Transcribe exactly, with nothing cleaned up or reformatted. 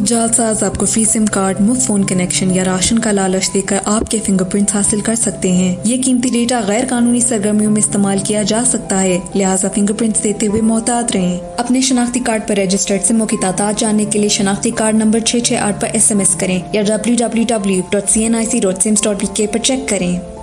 जालसाज आपको free SIM card, मुफ्त phone connection या राशन का लालच देकर आपके फिंगरप्रिंट्स हासिल कर सकते हैं। ये कीमती डेटा गैर कानूनी सरगर्मियों में इस्तेमाल किया जा सकता है, लिहाजा फिंगरप्रिंट्स देते हुए मोहतात रहें। अपने शनाख्ती कार्ड पर रजिस्टर्ड सिमों की तादाद जानने के लिए शनाख्ती कार्ड नंबर छह छह आठ पर एस एम एस करें या W W W dot C N आई C dot CIMS dot B के पर चेक करें।